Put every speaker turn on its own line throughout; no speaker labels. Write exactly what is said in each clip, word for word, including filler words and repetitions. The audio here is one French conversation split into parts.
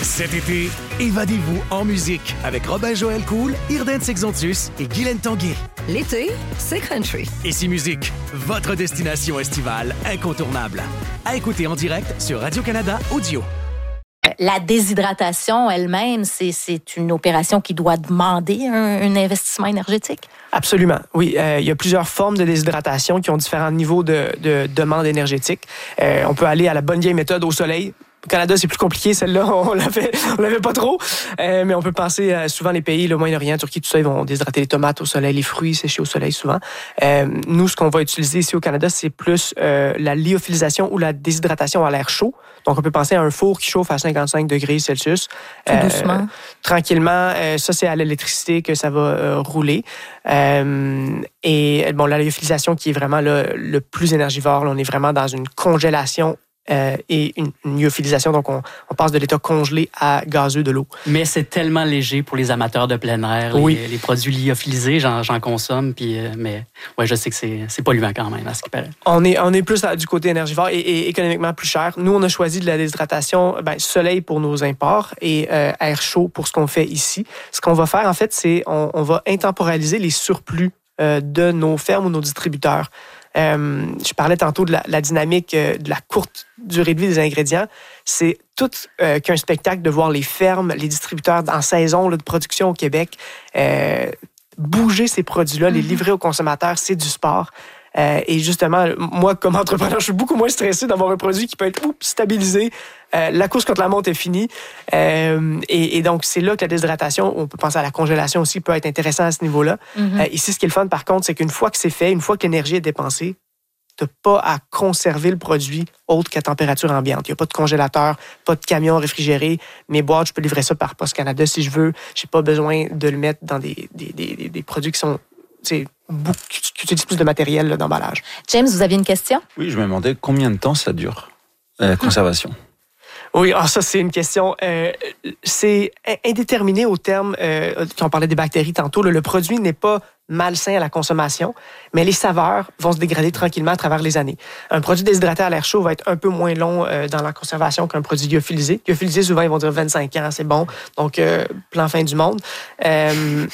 Cet été, évadez-vous en musique avec Robin-Joël Cool, Irden Sexontus et Guylaine Tanguay.
L'été, c'est country.
Ici Musique, votre destination estivale incontournable. À écouter en direct sur Radio-Canada Audio.
La déshydratation elle-même, c'est, c'est une opération qui doit demander un, un investissement énergétique?
Absolument, oui. Euh, il y a plusieurs formes de déshydratation qui ont différents niveaux de, de demande énergétique. Euh, on peut aller à la bonne vieille méthode au soleil. Au Canada, c'est plus compliqué, celle-là, on l'avait, on l'avait pas trop. Euh, mais on peut penser à souvent les pays, le Moyen-Orient, Turquie, tout ça, ils vont déshydrater les tomates au soleil, les fruits séchés au soleil souvent. Euh, nous, ce qu'on va utiliser ici au Canada, c'est plus euh, la lyophilisation ou la déshydratation à l'air chaud. Donc, on peut penser à un four qui chauffe à cinquante-cinq degrés Celsius.
Tout euh, doucement.
Tranquillement. Euh, ça, c'est à l'électricité que ça va euh, rouler. Euh, et bon, la lyophilisation qui est vraiment là, le plus énergivore, là, on est vraiment dans une congélation Euh, et une, une lyophilisation. Donc, on, on passe de l'état congelé à gazeux de l'eau.
Mais c'est tellement léger pour les amateurs de plein air. Les,
oui.
les produits lyophilisés, j'en, j'en consomme. Puis, euh, mais ouais, je sais que c'est, c'est polluant quand même, à ce qui paraît.
On est, on est plus du côté énergivore et, et économiquement plus cher. Nous, on a choisi de la déshydratation, ben, soleil pour nos imports et euh, air chaud pour ce qu'on fait ici. Ce qu'on va faire, en fait, c'est on, on va intemporaliser les surplus euh, de nos fermes ou nos distributeurs. Euh, je parlais tantôt de la, la dynamique euh, de la courte durée de vie des ingrédients. C'est tout euh, qu'un spectacle de voir les fermes, les distributeurs en saison là, de production au Québec euh, bouger ces produits-là, les livrer aux consommateurs, c'est du sport. Euh, et justement, moi, comme entrepreneur, je suis beaucoup moins stressé d'avoir un produit qui peut être oups, stabilisé. Euh, la course contre la montre est finie. Euh, et, et donc, c'est là que la déshydratation, on peut penser à la congélation aussi, peut être intéressant à ce niveau-là. Mm-hmm. Euh, ici, ce qui est le fun, par contre, c'est qu'une fois que c'est fait, une fois que l'énergie est dépensée, tu n'as pas à conserver le produit autre qu'à température ambiante. Il n'y a pas de congélateur, pas de camion réfrigéré. Mes boîtes, je peux livrer ça par Post Canada si je veux. Je n'ai pas besoin de le mettre dans des, des, des, des produits qui sont... C'est beaucoup, qui utilisent plus de matériel là, d'emballage.
James, vous aviez une question?
Oui, je me demandais combien de temps ça dure, la euh, conservation.
Oui, alors ça, c'est une question. Euh, c'est indéterminé au terme, euh, quand on parlait des bactéries tantôt, là, le produit n'est pas malsain à la consommation, mais les saveurs vont se dégrader tranquillement à travers les années. Un produit déshydraté à l'air chaud va être un peu moins long euh, dans la conservation qu'un produit lyophilisé. Lyophilisé, souvent, ils vont dire vingt-cinq ans, c'est bon. Donc, euh, plan fin du monde. Euh,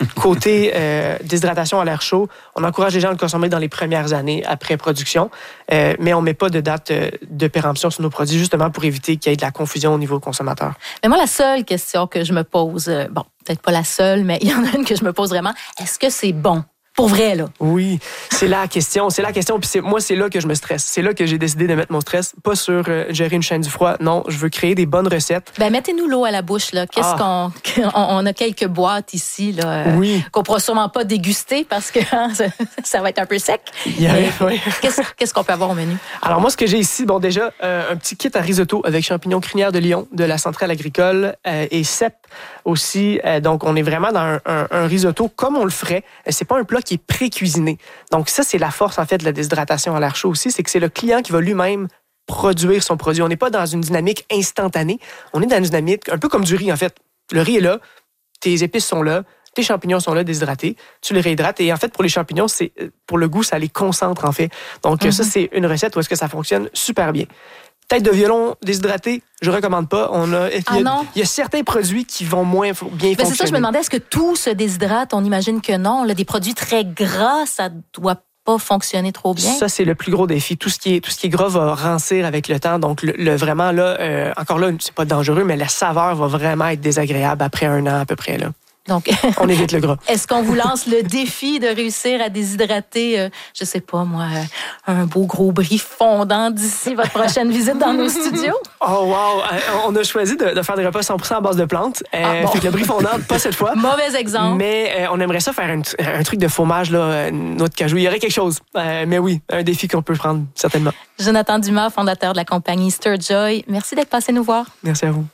côté euh, déshydratation à l'air chaud, on encourage les gens à le consommer dans les premières années après production, euh, mais on ne met pas de date euh, de péremption sur nos produits, justement pour éviter qu'il y ait de la confusion au niveau consommateur.
Mais moi, la seule question que je me pose, euh, bon, peut-être pas la seule, mais il y en a une que je me pose vraiment. Est-ce que c'est bon? Pour vrai, là.
Oui, c'est la question. C'est la question. Puis c'est, moi, c'est là que je me stresse. C'est là que j'ai décidé de mettre mon stress. Pas sur euh, gérer une chaîne du froid. Non, je veux créer des bonnes recettes.
Ben, mettez-nous l'eau à la bouche, là. Qu'est-ce ah. qu'on... on, on a quelques boîtes ici, là.
Oui.
Qu'on pourra sûrement pas déguster parce que hein, ça, ça va être un peu sec.
Yeah,
Mais,
oui.
qu'est-ce, qu'est-ce qu'on peut avoir au menu?
Alors, moi, ce que j'ai ici, bon, déjà, euh, un petit kit à risotto avec champignons crinières de Lyon de la centrale agricole euh, et cèpe aussi. Euh, donc, on est vraiment dans un, un, un risotto comme on le ferait. C'est pas un plat qui est pré-cuisiné. Donc ça, c'est la force, en fait, de la déshydratation à l'air chaud aussi, c'est que c'est le client qui va lui-même produire son produit. On n'est pas dans une dynamique instantanée. On est dans une dynamique un peu comme du riz, en fait. Le riz est là, tes épices sont là, tes champignons sont là déshydratés, tu les réhydrates. Et en fait, pour les champignons, c'est pour le goût, ça les concentre, en fait. Donc mm-hmm. ça, c'est une recette où est-ce que ça fonctionne super bien. Tête de violon déshydraté, je recommande pas. On a, il, y a,
ah
il y a certains produits qui vont moins bien
Mais
fonctionner.
C'est ça, je me demandais, est-ce que tout se déshydrate? On imagine que non. Là, des produits très gras, ça doit pas fonctionner trop bien.
Ça, c'est le plus gros défi. Tout ce qui est, tout ce qui est gras va rancir avec le temps. Donc, le, le vraiment, là, euh, encore là, c'est pas dangereux, mais la saveur va vraiment être désagréable après un an à peu près, là.
Donc,
on évite le gras.
Est-ce qu'on vous lance le défi de réussir à déshydrater, euh, je sais pas moi, euh, un beau gros brie fondant d'ici votre prochaine visite dans nos studios?
Oh wow! On a choisi de, de faire des repas cent pour cent à base de plantes. Euh, ah, bon. Fait que le brie fondant, pas cette fois.
Mauvais exemple.
Mais euh, on aimerait ça faire un, un truc de fromage, là, noix de cajou. Il y aurait quelque chose. Euh, mais oui, un défi qu'on peut prendre, certainement.
Jonathan Dumas, fondateur de la compagnie Sturjoy. Merci d'être passé nous voir.
Merci à vous.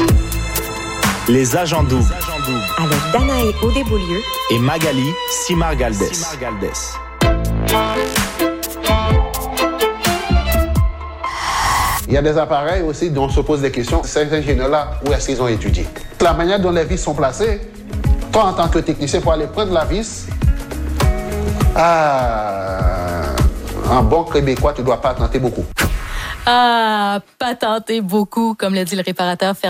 Les agents doubles.
Avec Danae Audéboulieu
et Magali Simard-Galdès.
Il y a des appareils aussi dont on se pose des questions. Ces ingénieurs-là, où est-ce qu'ils ont étudié? La manière dont les vis sont placées, toi, en tant que technicien, pour aller prendre la vis, ah, en bon québécois, tu ne dois pas tenter beaucoup.
Ah, pas tenter beaucoup, comme le dit le réparateur Fernand.